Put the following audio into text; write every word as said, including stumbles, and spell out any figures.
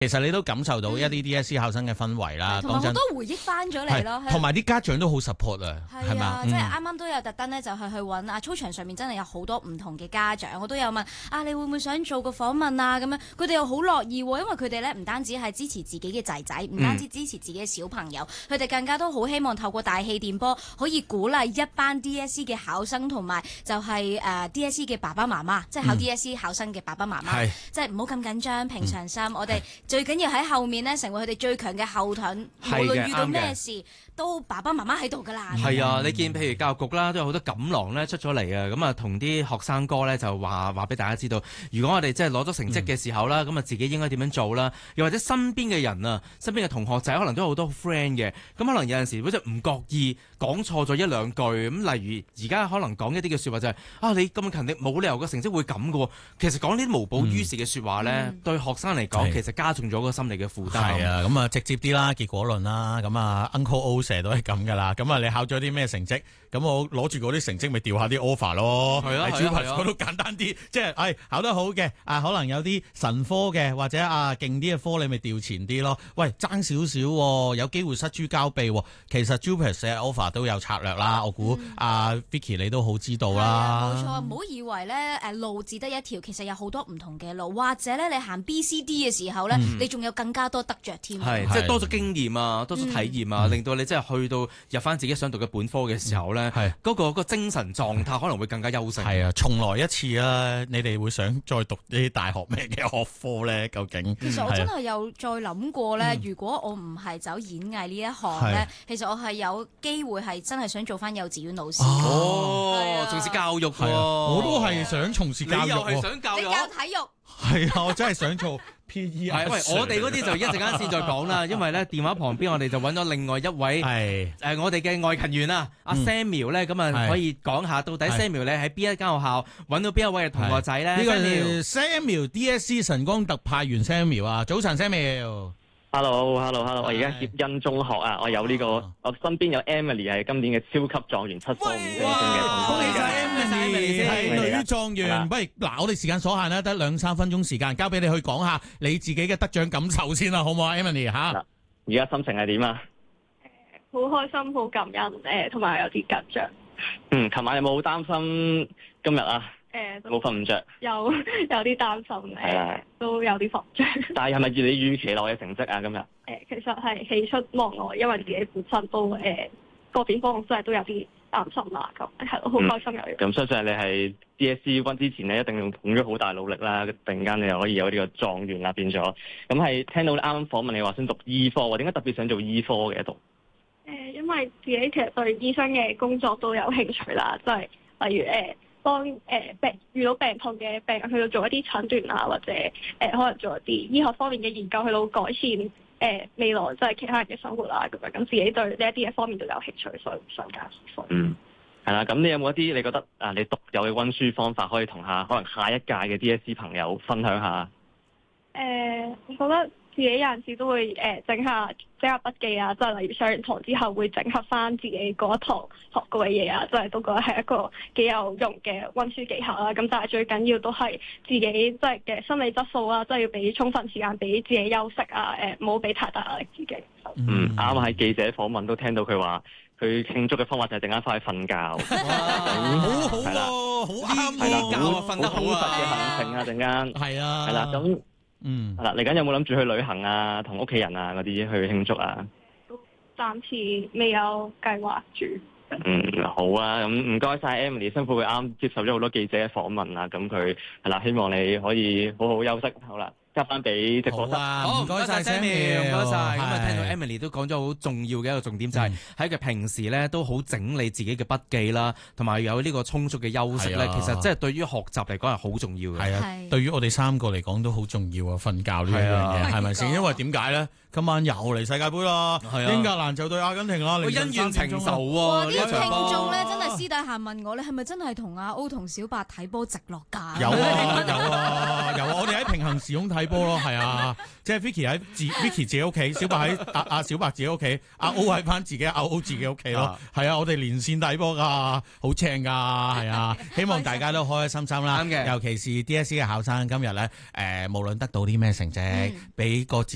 其實你都感受到一啲 D S C 考生嘅氛圍啦， 同埋好多回憶翻咗嚟咯， 同埋啲家長都好 support 啊，係嘛？ 即係啱啱都有特登咧，就係去揾啊操場上面真係有好多唔同嘅家長，我都有問啊，你會唔會想做個訪問啊？咁樣佢哋又好樂意喎，因為佢哋咧唔單止係支持自己嘅仔仔，唔單止支持自己嘅小朋友，佢哋、嗯、更加都好希望透過大氣電波可以鼓勵一班 D S C 嘅考生同埋就係誒 D S C 嘅爸爸媽媽，即係考 D S C 考生嘅爸爸媽媽，嗯、即係唔好咁緊張，平常心，嗯、我哋最緊要喺後面咧，成為佢哋最強嘅後盾，無論遇到咩事，都爸爸媽媽喺度噶啦。 係啊，你見譬如教育局啦，都有好多錦囊咧出咗嚟啊，咁啊同啲學生哥咧就話話俾大家知道，如果我哋即係攞咗成績嘅時候啦，咁啊、嗯、自己應該點樣做啦？又或者身邊嘅人啊，身邊嘅同學仔可能都有好多 friend 嘅，咁可能有陣時好似唔覺意講錯咗一兩句，咁例如而家可能講一啲嘅説話就係、是、啊你咁勤力，冇理由個成績會咁嘅喎。其實講呢啲無補於事嘅説話咧，嗯、對學生嚟講是其實加重咗個心理嘅負擔。 係啊，咁啊直接啲啦，結果論啦，咁啊 Uncle O 成日都係咁噶啦。咁啊你考咗啲咩成績？咁我攞住嗰啲成績咪調下啲 offer 咯。係啊，係啊，嗰度簡單啲，即係誒考得好嘅啊，可能有啲神科嘅或者啊勁啲嘅科，你咪調前啲咯。喂，爭少少，有機會失諸交臂。其實 JUPAS 嘅 offer 都有策略啦。我估阿 Vicky 你都好知道啦。 冇錯，唔好以為咧誒路只得一條，其實有好多唔同嘅路，或者咧你行 B、C、D 嘅時候咧，嗯、你仲有更加多得着添。 係，即係多咗經驗啊，多咗體驗啊，嗯、令到你真係去到入翻自己想讀嘅本科嘅時候咧，係嗰個個精神狀態可能會更加優勝。係啊， 重來一次啊！你哋會想再讀啲大學咩嘅學科咧？究竟其實我真係有再諗過咧，嗯、如果我唔係走演藝呢一行咧，是其實我係有機會係真係想做翻幼稚園老師。 哦，從事教育喎， 我都係想從事教育。 你又係想教育？ 你教體育？ 係啊，我真係想做 P E。 係，喂，我哋嗰啲就一陣間先再講啦，因為咧電話旁邊我哋就揾咗另外一位係誒我哋嘅外勤員啊，阿 Samuel 咧，咁啊可以講下到底 Samuel 咧喺邊一間學校揾到邊一位嘅同學仔咧？呢個係 Samuel D S C 晨光特派員 Samuel 啊，早晨 Samuel。 Hello，Hello，Hello！ 我而家接恩中學啊，我有呢、這個，啊、我身邊有 Emily 係今年嘅超級狀元，七科五星星嘅同學嚟嘅。 Emily 係女狀元。喂，嗱，我哋時間所限啦，得兩三分鐘時間，交俾你去講下你自己嘅得獎感受先啦，好唔好啊 ，Emily 吓？嗱， 而家心情係點啊？ 好開心，好感恩，誒，同埋有啲緊張。 嗯，琴晚有冇好擔心今日啊？ 誒， 冇瞓唔着， 有有啲擔心，誒的，都有啲緊張。 但係係咪如你預期內嘅成績啊？今日誒， 其實係喜出望外，因為自己本身都誒個邊方真係都有啲擔心啦，咁係咯，好開心有嘢。咁相信你係 D S C 溫之前咧，一定用捧咗好大努力啦，突然間你又可以有呢個狀元啦，變咗。咁係聽到你啱啱訪問你話想讀醫科，或點解特別想做醫科嘅讀？ 誒，因為自己其實對醫生嘅工作都有興趣啦，即係例如誒。當誒病遇到病痛嘅病人去到做一啲診斷啊，或者誒、呃、可能做一啲醫學方面嘅研究，去到改善誒、呃、未來即係其他人嘅生活啦咁樣，咁自己對呢一啲嘅方面都有興趣，所以想加醫科。 嗯，係啦，咁你有冇一啲你覺得啊，你獨有嘅溫書方法可以同下可能下一屆嘅 D S C 朋友分享下？ 誒、呃，我覺得自己有陣時都會誒整、呃、下整下筆記啊，即係例如上完堂之後會整合翻自己嗰一堂學過嘅嘢啊，即係都覺得係一個幾有用嘅溫書技巧啦。咁但係最緊要都係自己即係嘅心理質素啦，即係要俾充分時間俾自己休息啊，誒唔好俾太大壓力自己。 嗯，啱啱喺記者訪問都聽到佢話，佢慶祝嘅方法就係陣間翻去瞓覺。 好好喎，好啱喎， 好瞓得好充實嘅行程啊，陣間係啊， 係啦咁。 嗯， 係啦，嚟緊有冇諗住去旅行啊？同屋企人啊嗰啲去慶祝啊？ 都暫時未有計劃住。 嗯，好啊，咁唔該晒 Emily， 辛苦佢啱接受咗好多記者嘅訪問啊，咁佢係啦，希望你可以好好休息，好啦。交翻俾直播室。 好，唔該晒 Samuel，唔該晒。咁啊，聽到 Emily 都講咗好重要嘅一個重點，就係喺佢平時咧都好整理自己嘅筆記啦，同埋有呢個充足嘅休息咧。其實即係對於學習嚟講係好重要嘅。係啊， 對於我哋三個嚟講都好重要啊！瞓覺呢樣嘢係咪先？因為點解咧？今晚又嚟世界盃啦，英格蘭就對阿根廷啦， 恩怨情仇喎。 哇！啲聽眾咧真係私底下問我，你係咪真係同阿歐同小白睇波直落架？ 有啊有啊有啊！我哋喺平行時空睇波咯，係啊，即係 Vicky 喺自 Vicky 自己屋企，小白喺阿阿小白自己屋企，阿 O 喺翻自己阿 O 自己屋企咯。係啊，我哋連線睇波噶，好正噶，係啊！希望大家都開開心心啦。尤其是 D S C 嘅考生，今日咧誒，無論得到啲咩成績，俾個